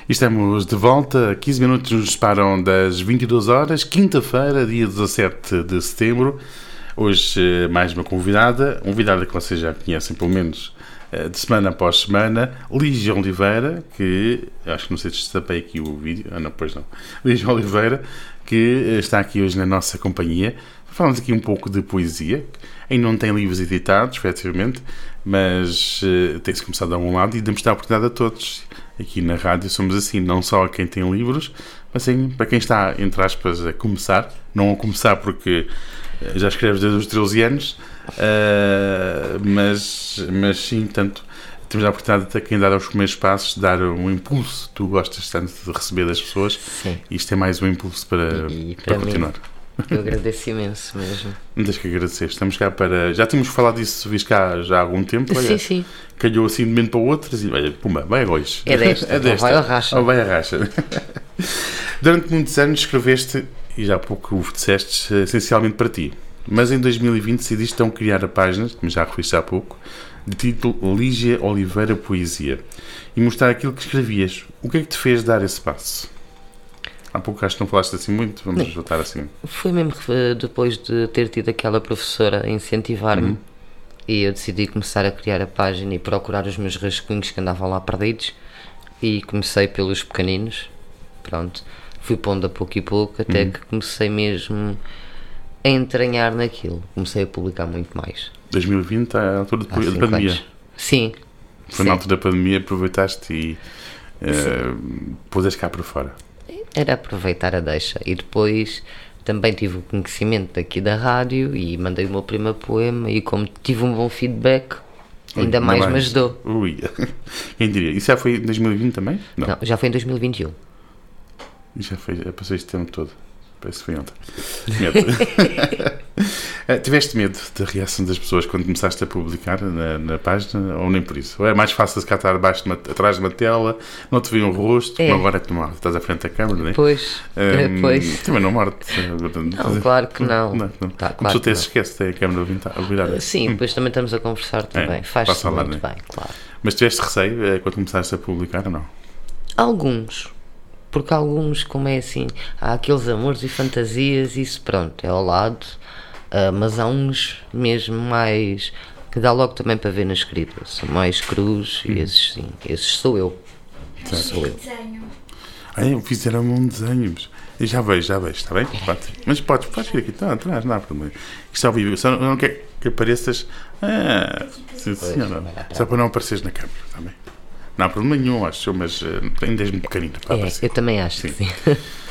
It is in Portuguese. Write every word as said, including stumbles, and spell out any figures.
E estamos de volta, quinze minutos nos separam das vinte e duas horas, quinta-feira, dia dezassete de setembro. Hoje mais uma convidada, convidada que vocês já conhecem pelo menos de semana após semana, Lígia Oliveira, que, acho que não sei se destapei aqui o vídeo, ah não, pois não, Lígia Oliveira, que está aqui hoje na nossa companhia. Falamos aqui um pouco de poesia, ainda não tem livros editados, efetivamente, mas uh, tem-se começado a um lado e damos a oportunidade a todos. Aqui na rádio somos assim, não só a quem tem livros, mas sim para quem está, entre aspas, a começar, não a começar porque uh, já escreves desde os treze anos, uh, mas, mas sim, tanto temos a oportunidade de quem dá os primeiros passos, dar um impulso. Tu gostas tanto de receber das pessoas, sim. E isto é mais um impulso para, e, e para, para mim, continuar. Eu agradeço imenso mesmo. Não tens que agradecer. Estamos cá para... Já tínhamos falado disso, visto cá já há algum tempo. Olha, sim, sim. Calhou assim de momento para o outro e olha, pumba, vai a hoje. É desta, é desta. Ou vai a racha. Ou vai a racha. Durante muitos anos escreveste, e já há pouco o disseste, essencialmente para ti. Mas em dois mil e vinte decidiste então criar a página, como já referiste há pouco, de título Lígia Oliveira Poesia, e mostrar aquilo que escrevias. O que é que te fez dar esse passo? Há pouco acho que não falaste assim muito, vamos não, voltar assim. Foi mesmo depois de ter tido aquela professora a incentivar-me, uhum. E eu decidi começar a criar a página e procurar os meus rascunhos que andavam lá perdidos, e comecei pelos pequeninos, pronto, fui pondo a pouco e pouco, até uhum. que comecei mesmo a entranhar naquilo, comecei a publicar muito mais. dois mil e vinte, à altura da pandemia? Anos. Sim. Foi sim. Na altura da pandemia, aproveitaste e uh, puseste cá para fora. Era aproveitar a deixa, e depois também tive o conhecimento daqui da rádio e mandei o meu primeiro poema, e como tive um bom feedback, ainda Ui, mais me ajudou. Ui, quem diria? Isso já foi em dois mil e vinte também? Não, não já foi em dois mil e vinte e um. E já foi, já passei este tempo todo. Parece que foi ontem. Medo. Tiveste medo da reação das pessoas quando começaste a publicar na, na página, ou nem por isso? Ou é mais fácil se cá estar abaixo de uma, atrás de uma tela, não te veem o rosto, é. Como agora que não, estás à frente da câmara, não é? Pois, um, pois. Também não morte. Não, claro que não. não, não. Tá, claro até se esquece, tem a câmara virada. Sim, hum. depois também estamos a conversar também. É, faz-se muito lá, bem, claro. Mas tiveste receio quando começaste a publicar ou não? Alguns. Porque alguns, como é assim, há aqueles amores e fantasias, isso pronto, é ao lado, uh, mas há uns mesmo mais, que dá logo também para ver na escrita, são mais crus, hum. e esses sim, esses sou eu. Certo. Sou eu. Ai, fizeram um desenho, eu já vejo, já vejo, está bem? Pode. Mas podes, podes vir aqui, está atrás, não há problema. Isto é ao vivo, só não quero que apareças, ah, sim, senhora, só para não apareceres na câmera, está bem? Não há problema nenhum, acho, mas uh, ainda és muito pequenino para é, aparecer. Eu também acho, sim. Que sim.